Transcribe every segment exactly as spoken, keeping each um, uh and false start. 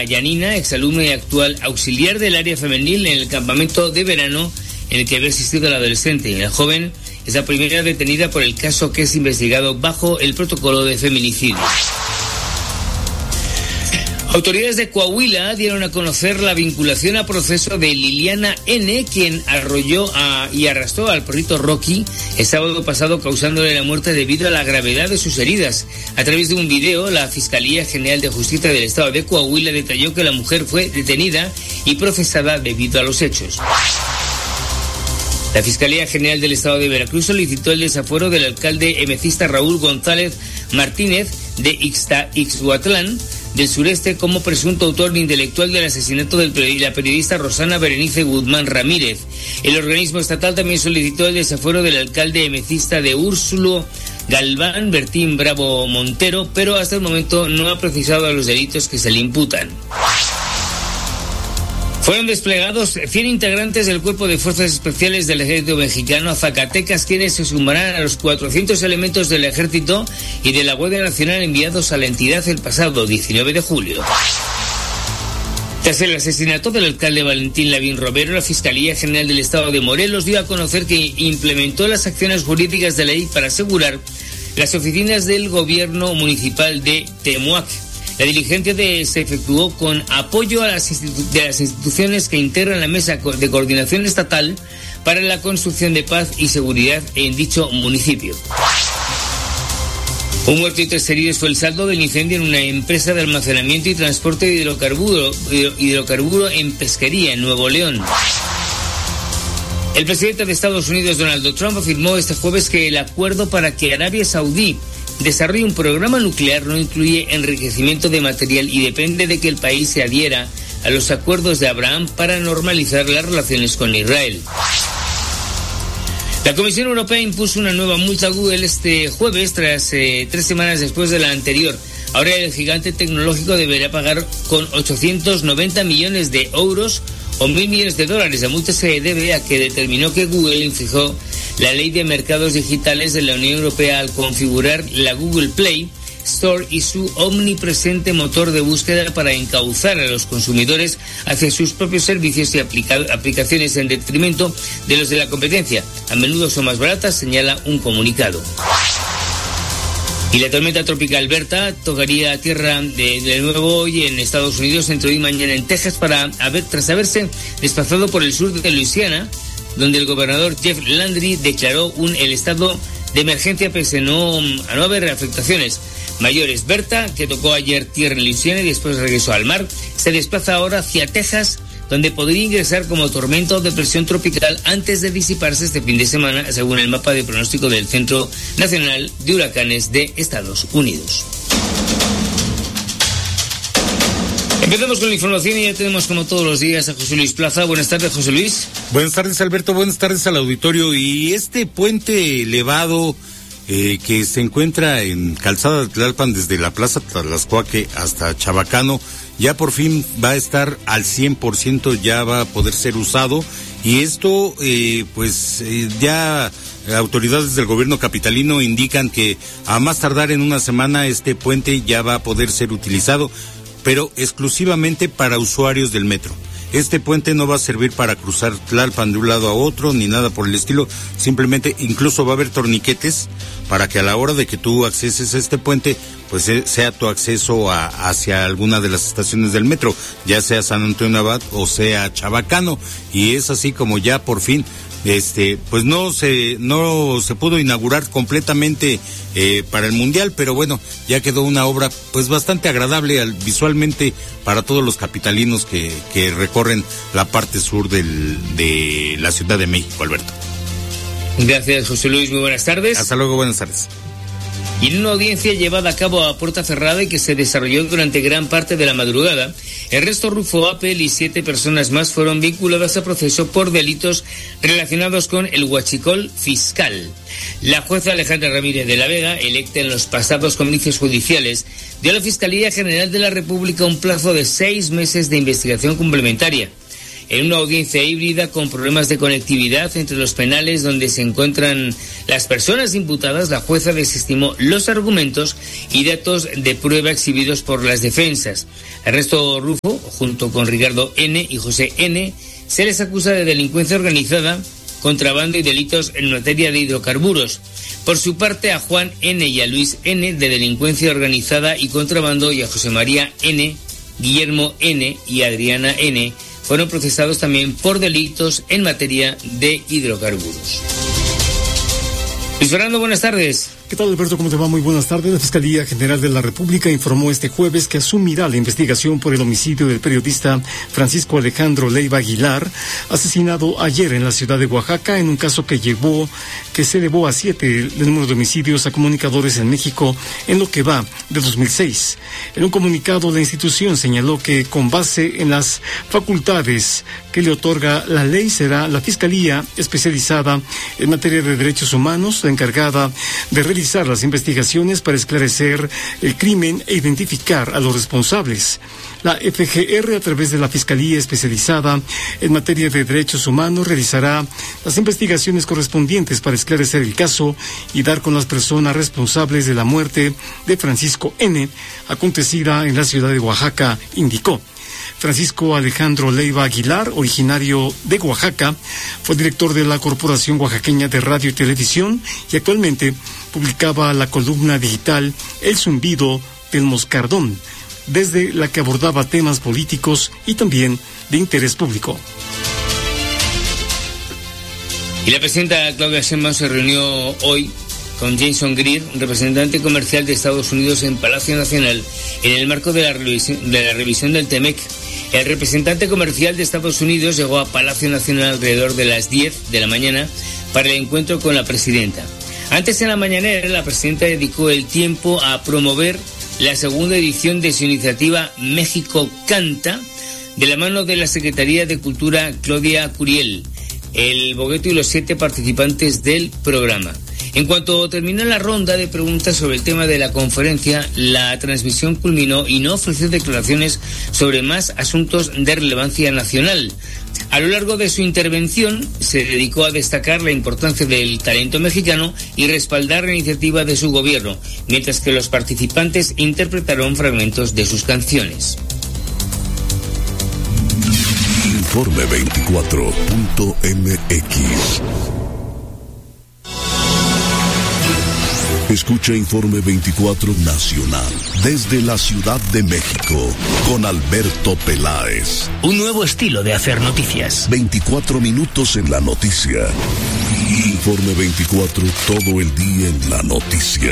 María Yanina, exalumna y actual auxiliar del área femenil en el campamento de verano en el que había asistido el adolescente. La joven es la primera detenida por el caso, que es investigado bajo el protocolo de feminicidio. Autoridades de Coahuila dieron a conocer la vinculación a proceso de Liliana N., quien arrolló a, y arrastró al perrito Rocky el sábado pasado, causándole la muerte debido a la gravedad de sus heridas. A través de un video, la Fiscalía General de Justicia del Estado de Coahuila detalló que la mujer fue detenida y procesada debido a los hechos. La Fiscalía General del Estado de Veracruz solicitó el desafuero del alcalde emecista Raúl González Martínez de Ixta, Ixhuatlán del Sureste como presunto autor intelectual del asesinato de la periodista Rosana Berenice Guzmán Ramírez. El organismo estatal también solicitó el desafuero del alcalde emecista de Úrsulo Galván Bertín Bravo Montero, pero hasta el momento no ha precisado los delitos que se le imputan. Fueron desplegados cien integrantes del Cuerpo de Fuerzas Especiales del Ejército Mexicano a Zacatecas, quienes se sumarán a los cuatrocientos elementos del Ejército y de la Guardia Nacional enviados a la entidad el pasado diecinueve de julio. Tras el asesinato del alcalde Valentín Lavín Romero, la Fiscalía General del Estado de Morelos dio a conocer que implementó las acciones jurídicas de ley para asegurar las oficinas del gobierno municipal de Temuac. La diligencia de, se efectuó con apoyo a las institu- de las instituciones que integran la Mesa de Coordinación Estatal para la Construcción de Paz y Seguridad en dicho municipio. Un muerto y tres heridos fue el saldo del incendio en una empresa de almacenamiento y transporte de hidrocarburo, hidrocarburo en Pesquería, en Nuevo León. El presidente de Estados Unidos, Donald Trump, afirmó este jueves que el acuerdo para que Arabia Saudí desarrolle un programa nuclear no incluye enriquecimiento de material y depende de que el país se adhiera a los acuerdos de Abraham para normalizar las relaciones con Israel. La Comisión Europea impuso una nueva multa a Google este jueves, tras eh, tres semanas después de la anterior. Ahora el gigante tecnológico deberá pagar con ochocientos noventa millones de euros o mil millones de dólares. La multa se debe a que determinó que Google infringió la ley de mercados digitales de la Unión Europea al configurar la Google Play Store y su omnipresente motor de búsqueda para encauzar a los consumidores hacia sus propios servicios y aplica- aplicaciones en detrimento de los de la competencia. A menudo son más baratas, señala un comunicado. Y la tormenta tropical Berta tocaría tierra de, de nuevo hoy en Estados Unidos, entre hoy y mañana en Texas, para haber, tras haberse desplazado por el sur de Luisiana, donde el gobernador Jeff Landry declaró un, el estado de emergencia pese no, a no haber afectaciones mayores. Berta, que tocó ayer tierra en Luisiana y después regresó al mar, se desplaza ahora hacia Texas, donde podría ingresar como tormenta o depresión tropical antes de disiparse este fin de semana, según el mapa de pronóstico del Centro Nacional de Huracanes de Estados Unidos. Empezamos con la información y ya tenemos, como todos los días, a José Luis Plaza. Buenas tardes, José Luis. Buenas tardes, Alberto. Buenas tardes al auditorio. Y este puente elevado eh, que se encuentra en Calzada de Tlalpan desde la Plaza Tlaxcuaque hasta Chabacano, ya por fin va a estar al cien por ciento, ya va a poder ser usado. Y esto, eh, pues, eh, ya autoridades del gobierno capitalino indican que a más tardar en una semana este puente ya va a poder ser utilizado, pero exclusivamente para usuarios del metro. Este puente no va a servir para cruzar Tlalpan de un lado a otro, ni nada por el estilo. Simplemente, incluso va a haber torniquetes para que a la hora de que tú acceses a este puente, pues sea tu acceso a, hacia alguna de las estaciones del metro, ya sea San Antonio Abad o sea Chabacano. Y es así como ya por fin, este, pues no se, no se pudo inaugurar completamente eh, para el Mundial, pero bueno, ya quedó una obra pues bastante agradable al, visualmente para todos los capitalinos que, que recorren la parte sur del, de la Ciudad de México, Alberto. Gracias, José Luis. Muy buenas tardes. Hasta luego, buenas tardes. Y en una audiencia llevada a cabo a puerta cerrada y que se desarrolló durante gran parte de la madrugada, Ernesto Rufo Apel y siete personas más fueron vinculadas a proceso por delitos relacionados con el huachicol fiscal. La jueza Alejandra Ramírez de la Vega, electa en los pasados comicios judiciales, dio a la Fiscalía General de la República un plazo de seis meses de investigación complementaria. En una audiencia híbrida con problemas de conectividad entre los penales donde se encuentran las personas imputadas, la jueza desestimó los argumentos y datos de prueba exhibidos por las defensas. Ernesto Rufo, junto con Ricardo N. y José N., se les acusa de delincuencia organizada, contrabando y delitos en materia de hidrocarburos. Por su parte, a Juan N. y a Luis N. de delincuencia organizada y contrabando, y a José María N., Guillermo N. y Adriana N. fueron procesados también por delitos en materia de hidrocarburos. Luis Fernando, buenas tardes. ¿Qué tal, Alberto? ¿Cómo te va? Muy buenas tardes. La Fiscalía General de la República informó este jueves que asumirá la investigación por el homicidio del periodista Francisco Alejandro Leiva Aguilar, asesinado ayer en la ciudad de Oaxaca, en un caso que llevó, que se elevó a siete el número de homicidios a comunicadores en México en lo que va de dos mil seis. En un comunicado, la institución señaló que, con base en las facultades que le otorga la ley, será la Fiscalía especializada en materia de derechos humanos la encargada de realizar las investigaciones para esclarecer el crimen e identificar a los responsables. La F G R, a través de la Fiscalía Especializada en Materia de Derechos Humanos, realizará las investigaciones correspondientes para esclarecer el caso y dar con las personas responsables de la muerte de Francisco N., acontecida en la ciudad de Oaxaca, indicó. Francisco Alejandro Leiva Aguilar, originario de Oaxaca, fue director de la Corporación Oaxaqueña de Radio y Televisión y actualmente publicaba la columna digital El Zumbido del Moscardón, desde la que abordaba temas políticos y también de interés público. Y la presidenta Claudia Sheinbaum se reunió hoy con Jason Greer, representante comercial de Estados Unidos en Palacio Nacional, en el marco de la revisión, de la revisión del TEMEC. El representante comercial de Estados Unidos llegó a Palacio Nacional alrededor de las diez de la mañana para el encuentro con la presidenta. Antes, en la mañanera, la presidenta dedicó el tiempo a promover la segunda edición de su iniciativa México Canta, de la mano de la Secretaría de Cultura Claudia Curiel, el Bogueto y los siete participantes del programa. En cuanto terminó la ronda de preguntas sobre el tema de la conferencia, la transmisión culminó y no ofreció declaraciones sobre más asuntos de relevancia nacional. A lo largo de su intervención, se dedicó a destacar la importancia del talento mexicano y respaldar la iniciativa de su gobierno, mientras que los participantes interpretaron fragmentos de sus canciones. Informe veinticuatro punto m x. Escucha Informe veinticuatro Nacional desde la Ciudad de México con Alberto Peláez. Un nuevo estilo de hacer noticias. veinticuatro minutos en la noticia. Informe veinticuatro, todo el día en la noticia.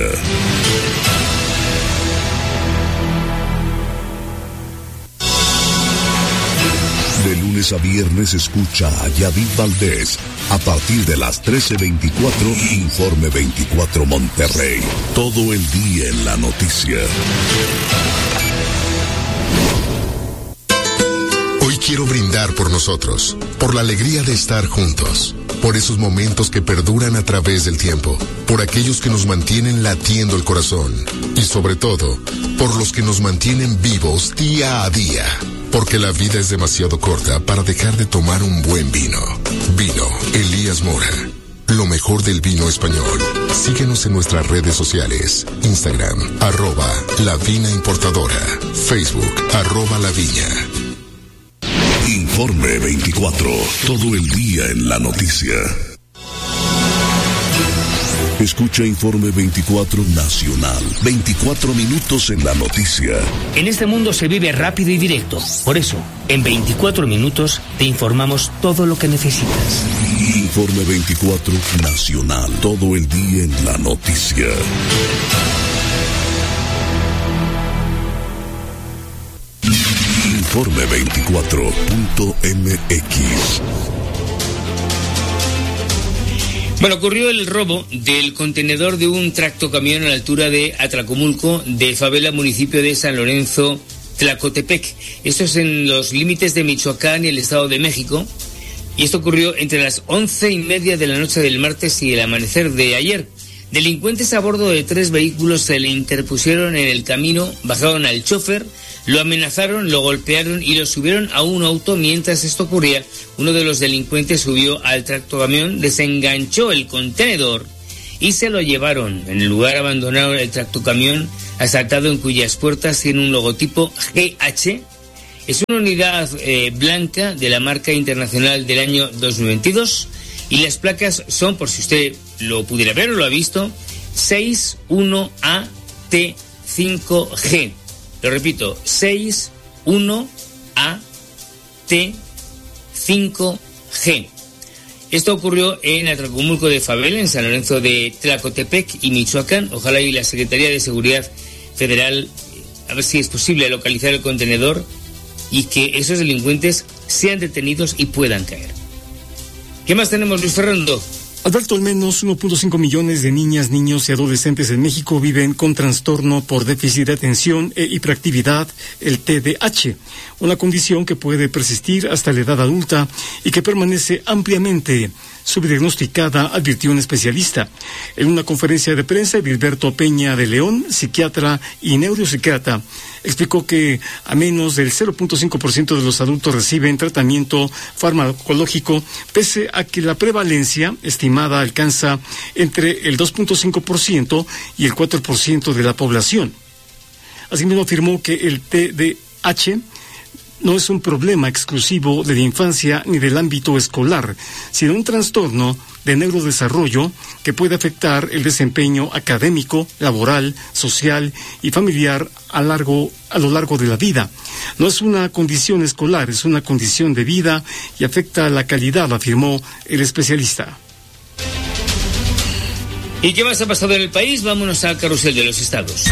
De lunes a viernes escucha a Yadid Valdés a partir de las trece veinticuatro, Informe veinticuatro Monterrey. Todo el día en la noticia. Hoy quiero brindar por nosotros, por la alegría de estar juntos, por esos momentos que perduran a través del tiempo, por aquellos que nos mantienen latiendo el corazón y sobre todo, por los que nos mantienen vivos día a día. Porque la vida es demasiado corta para dejar de tomar un buen vino. Vino Elías Mora. Lo mejor del vino español. Síguenos en nuestras redes sociales. Instagram, arroba La Vina Importadora. Facebook, arroba La Viña. Informe veinticuatro. Todo el día en la noticia. Escucha Informe veinticuatro Nacional. veinticuatro minutos en la noticia. En este mundo se vive rápido y directo. Por eso, en veinticuatro minutos te informamos todo lo que necesitas. Informe veinticuatro Nacional. Todo el día en la noticia. Informe veinticuatro punto m x. Bueno, ocurrió el robo del contenedor de un tractocamión a la altura de Atlacomulco, de Favela, municipio de San Lorenzo, Tlacotepec. Esto es en los límites de Michoacán y el Estado de México. Y esto ocurrió entre las once y media de la noche del martes y el amanecer de ayer. Delincuentes a bordo de tres vehículos se le interpusieron en el camino, bajaron al chofer, Lo amenazaron, lo golpearon y lo subieron a un auto. Mientras esto ocurría, uno de los delincuentes subió al tractocamión, desenganchó el contenedor y se lo llevaron. En el lugar abandonaron el tractocamión asaltado, en cuyas puertas tiene un logotipo G H. Es una unidad eh, blanca de la marca internacional del año dos mil veintidós y las placas son, por si usted lo pudiera ver o lo ha visto, seis uno A T cinco G. Lo repito, seis uno A T cinco G. Esto ocurrió en Atlacomulco de Fabel, en San Lorenzo de Tlacotepec y Michoacán. Ojalá y la Secretaría de Seguridad Federal, a ver si es posible localizar el contenedor y que esos delincuentes sean detenidos y puedan caer. ¿Qué más tenemos, Luis Fernando? Alberto, al menos uno punto cinco millones de niñas, niños y adolescentes en México viven con trastorno por déficit de atención e hiperactividad, el T D A H, una condición que puede persistir hasta la edad adulta y que permanece ampliamente subdiagnosticada, advirtió un especialista. En una conferencia de prensa, Edilberto Peña de León, psiquiatra y neuropsiquiatra, explicó que a menos del cero punto cinco por ciento de los adultos reciben tratamiento farmacológico, pese a que la prevalencia estimada alcanza entre el dos punto cinco por ciento y el cuatro por ciento de la población. Asimismo, afirmó que el T D A H no es un problema exclusivo de la infancia ni del ámbito escolar, sino un trastorno de neurodesarrollo que puede afectar el desempeño académico, laboral, social y familiar a largo, a lo largo de la vida. No es una condición escolar, es una condición de vida y afecta la calidad, afirmó el especialista. ¿Y qué más ha pasado en el país? Vámonos al carrusel de los estados.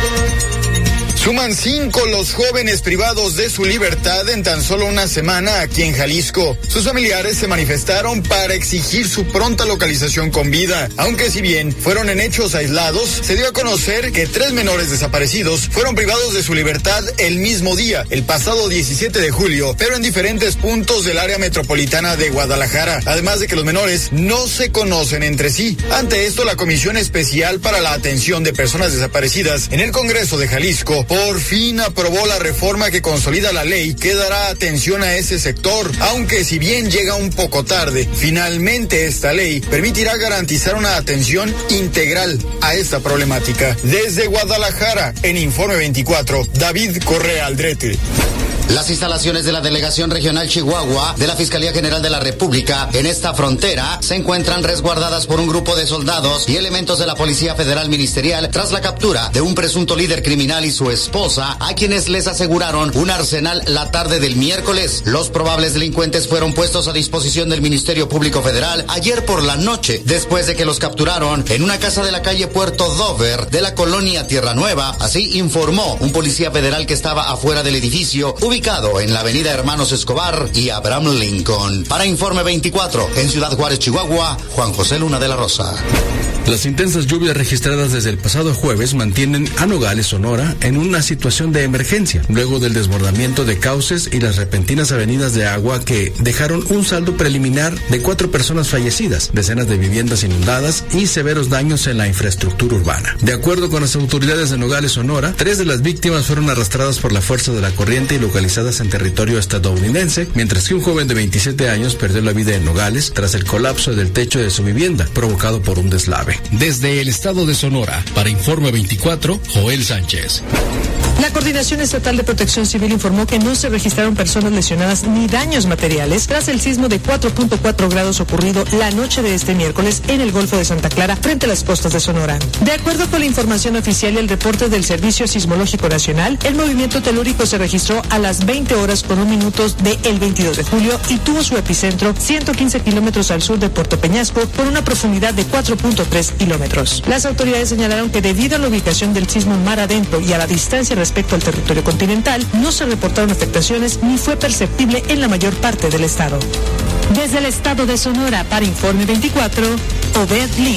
Suman cinco los jóvenes privados de su libertad en tan solo una semana aquí en Jalisco. Sus familiares se manifestaron para exigir su pronta localización con vida. Aunque si bien fueron en hechos aislados, se dio a conocer que tres menores desaparecidos fueron privados de su libertad el mismo día, el pasado diecisiete de julio, pero en diferentes puntos del área metropolitana de Guadalajara. Además de que los menores no se conocen entre sí. Ante esto, la Comisión Especial para la Atención de Personas Desaparecidas en el Congreso de Jalisco por fin aprobó la reforma que consolida la ley que dará atención a ese sector, aunque si bien llega un poco tarde, finalmente esta ley permitirá garantizar una atención integral a esta problemática. Desde Guadalajara, en Informe veinticuatro, David Correa Aldrete. Las instalaciones de la Delegación Regional Chihuahua de la Fiscalía General de la República en esta frontera se encuentran resguardadas por un grupo de soldados y elementos de la Policía Federal Ministerial tras la captura de un presunto líder criminal y su esposa, a quienes les aseguraron un arsenal la tarde del miércoles. Los probables delincuentes fueron puestos a disposición del Ministerio Público Federal ayer por la noche, después de que los capturaron en una casa de la calle Puerto Dover de la colonia Tierra Nueva. Así informó un policía federal que estaba afuera del edificio, ubicado en la avenida Hermanos Escobar y Abraham Lincoln. Para Informe veinticuatro, en Ciudad Juárez, Chihuahua, Juan José Luna de la Rosa. Las intensas lluvias registradas desde el pasado jueves mantienen a Nogales, Sonora, en una situación de emergencia, luego del desbordamiento de cauces y las repentinas avenidas de agua que dejaron un saldo preliminar de cuatro personas fallecidas, decenas de viviendas inundadas y severos daños en la infraestructura urbana. De acuerdo con las autoridades de Nogales, Sonora, tres de las víctimas fueron arrastradas por la fuerza de la corriente y localizadas en territorio estadounidense, mientras que un joven de veintisiete años perdió la vida en Nogales tras el colapso del techo de su vivienda, provocado por un deslave. Desde el estado de Sonora, para Informe veinticuatro, Joel Sánchez. La Coordinación Estatal de Protección Civil informó que no se registraron personas lesionadas ni daños materiales tras el sismo de cuatro punto cuatro grados ocurrido la noche de este miércoles en el Golfo de Santa Clara, frente a las costas de Sonora. De acuerdo con la información oficial y el reporte del Servicio Sismológico Nacional, el movimiento telúrico se registró a las veinte horas con un minutos del veintidós de julio y tuvo su epicentro ciento quince kilómetros al sur de Puerto Peñasco, por una profundidad de cuatro punto tres kilómetros. Las autoridades señalaron que debido a la ubicación del sismo mar adentro y a la distancia respecto al territorio continental, no se reportaron afectaciones ni fue perceptible en la mayor parte del estado. Desde el estado de Sonora, para Informe veinticuatro, Obed Lin.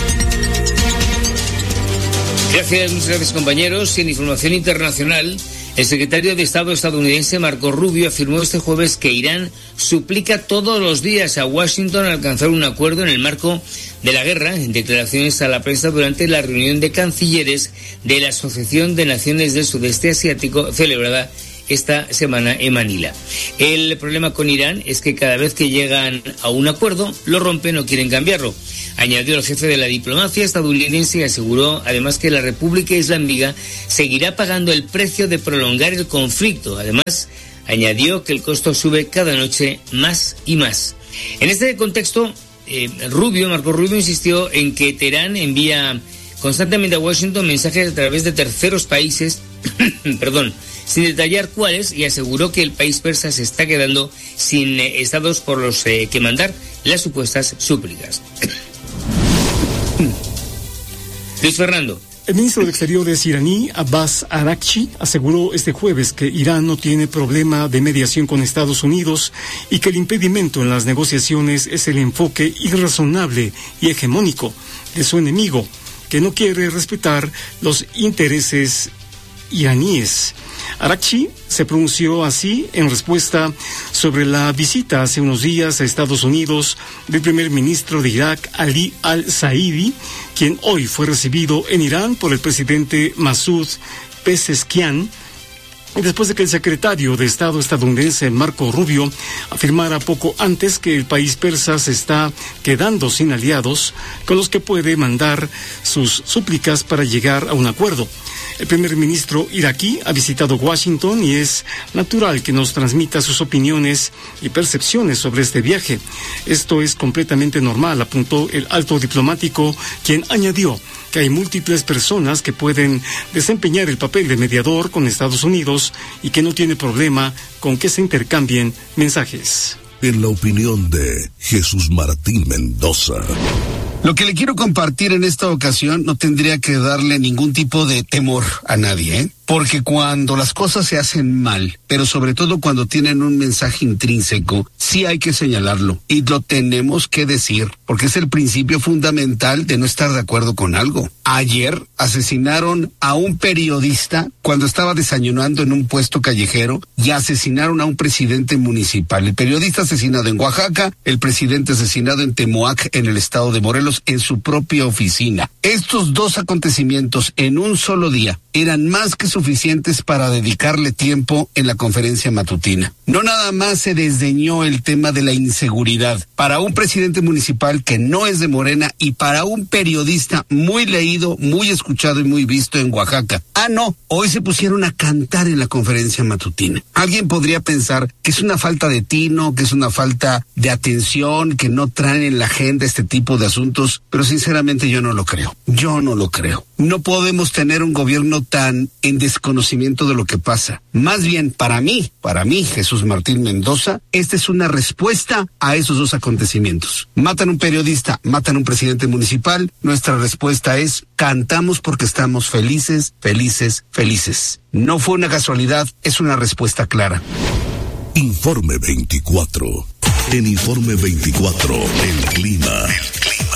Gracias, muchas gracias, compañeros. Y en información internacional, El secretario de Estado estadounidense Marco Rubio afirmó este jueves que Irán suplica todos los días a Washington alcanzar un acuerdo en el marco de la guerra, en declaraciones a la prensa durante la reunión de cancilleres de la Asociación de Naciones del Sudeste Asiático celebrada esta semana en Manila. El problema con Irán es que cada vez que llegan a un acuerdo, lo rompen o quieren cambiarlo, añadió el jefe de la diplomacia estadounidense y aseguró además que la República Islámica seguirá pagando el precio de prolongar el conflicto. Además, añadió que el costo sube cada noche más y más. En este contexto, eh, Rubio, Marco Rubio, insistió en que Teherán envía constantemente a Washington mensajes a través de terceros países, perdón, sin detallar cuáles, y aseguró que el país persa se está quedando sin eh, estados por los eh, que mandar las supuestas súplicas. Luis Fernando. El ministro de Exteriores iraní, Abbas Araghchi, aseguró este jueves que Irán no tiene problema de mediación con Estados Unidos y que el impedimento en las negociaciones es el enfoque irrazonable y hegemónico de su enemigo, que no quiere respetar los intereses iraníes. Araghchi se pronunció así en respuesta sobre la visita hace unos días a Estados Unidos del primer ministro de Irak, Ali al-Zaidi, quien hoy fue recibido en Irán por el presidente Masoud Pezeshkian, después de que el secretario de Estado estadounidense Marco Rubio afirmara poco antes que el país persa se está quedando sin aliados con los que puede mandar sus súplicas para llegar a un acuerdo. El primer ministro iraquí ha visitado Washington y es natural que nos transmita sus opiniones y percepciones sobre este viaje. Esto es completamente normal, apuntó el alto diplomático, quien añadió que hay múltiples personas que pueden desempeñar el papel de mediador con Estados Unidos y que no tiene problema con que se intercambien mensajes. En la opinión de Jesús Martín Mendoza. Lo que le quiero compartir en esta ocasión no tendría que darle ningún tipo de temor a nadie, ¿eh? Porque cuando las cosas se hacen mal, pero sobre todo cuando tienen un mensaje intrínseco, sí hay que señalarlo y lo tenemos que decir, porque es el principio fundamental de no estar de acuerdo con algo. Ayer asesinaron a un periodista cuando estaba desayunando en un puesto callejero y asesinaron a un presidente municipal. El periodista asesinado en Oaxaca, el presidente asesinado en Temoac, en el estado de Morelos, en su propia oficina. Estos dos acontecimientos en un solo día eran más que suficientes para dedicarle tiempo en la conferencia matutina. No nada más se desdeñó el tema de la inseguridad para un presidente municipal que no es de Morena y para un periodista muy leído, muy escuchado y muy visto en Oaxaca. Ah, no, hoy se pusieron a cantar en la conferencia matutina. Alguien podría pensar que es una falta de tino, que es una falta de atención, que no traen en la agenda este tipo de asuntos, pero sinceramente yo no lo creo. Yo no lo creo. No podemos tener un gobierno tan en desconocimiento de lo que pasa. Más bien, para mí, para mí, Jesús Martín Mendoza, esta es una respuesta a esos dos acontecimientos. Matan un periodista, matan un presidente municipal. Nuestra respuesta es: cantamos porque estamos felices, felices, felices. No fue una casualidad, es una respuesta clara. Informe veinticuatro. En Informe veinticuatro, el clima. El clima.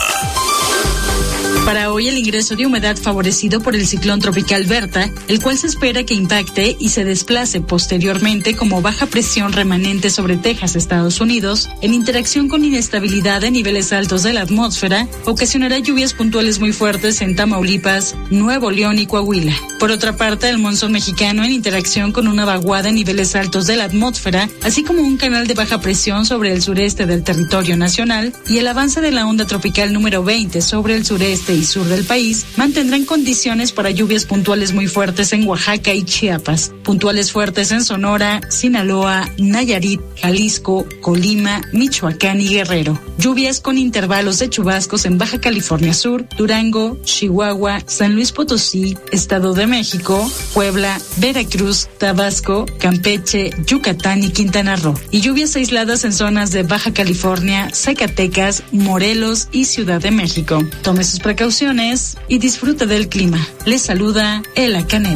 Para hoy el ingreso de humedad favorecido por el ciclón tropical Berta, el cual se espera que impacte y se desplace posteriormente como baja presión remanente sobre Texas, Estados Unidos, en interacción con inestabilidad de niveles altos de la atmósfera, ocasionará lluvias puntuales muy fuertes en Tamaulipas, Nuevo León y Coahuila. Por otra parte, el monzón mexicano en interacción con una vaguada en niveles altos de la atmósfera, así como un canal de baja presión sobre el sureste del territorio nacional y el avance de la onda tropical número veinte sobre el sureste y sur del país, mantendrán condiciones para lluvias puntuales muy fuertes en Oaxaca y Chiapas, puntuales fuertes en Sonora, Sinaloa, Nayarit, Jalisco, Colima, Michoacán y Guerrero. Lluvias con intervalos de chubascos en Baja California Sur, Durango, Chihuahua, San Luis Potosí, Estado de México, Puebla, Veracruz, Tabasco, Campeche, Yucatán y Quintana Roo. Y lluvias aisladas en zonas de Baja California, Zacatecas, Morelos y Ciudad de México. Tome sus precauciones y disfruta del clima. Les saluda Ela Canet.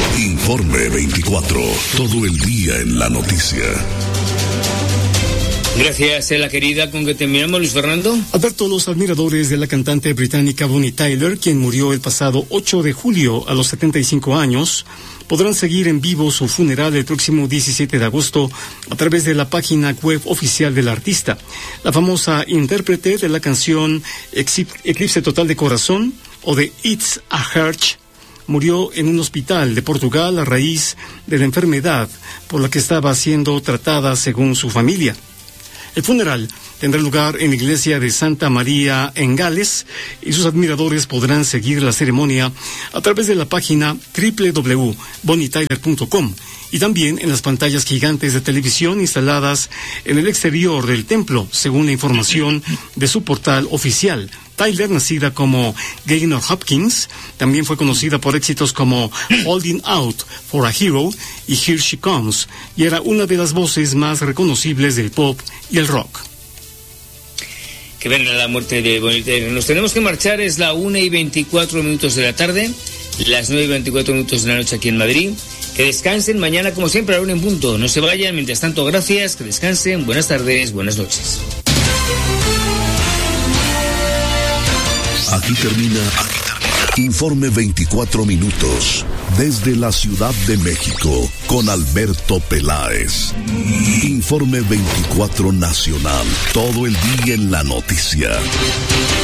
Informe veinticuatro. Todo el día en la noticia. Gracias, la querida. ¿Con que terminamos, Luis Fernando? Alberto, los admiradores de la cantante británica Bonnie Tyler, quien murió el pasado ocho de julio a los setenta y cinco años, podrán seguir en vivo su funeral el próximo diecisiete de agosto a través de la página web oficial del artista. La famosa intérprete de la canción Eclipse Total de Corazón o de It's a Hurch murió en un hospital de Portugal a raíz de la enfermedad por la que estaba siendo tratada según su familia. El funeral tendrá lugar en la iglesia de Santa María en Gales y sus admiradores podrán seguir la ceremonia a través de la página doble u doble u doble u punto bonnie tyler punto com y también en las pantallas gigantes de televisión instaladas en el exterior del templo, según la información de su portal oficial. Tyler, nacida como Gaynor Hopkins, también fue conocida por éxitos como Holding Out for a Hero y Here She Comes, y era una de las voces más reconocibles del pop y el rock. Que venga la muerte de Bonnie Tyler. Nos tenemos que marchar, es la una y veinticuatro minutos de la tarde, las nueve y veinticuatro minutos de la noche aquí en Madrid. Que descansen, mañana como siempre a la una en punto. No se vayan, mientras tanto, gracias, que descansen, buenas tardes, buenas noches. Aquí termina, aquí termina. Informe veinticuatro minutos desde la Ciudad de México con Alberto Peláez. Informe veinticuatro Nacional, todo el día en la noticia.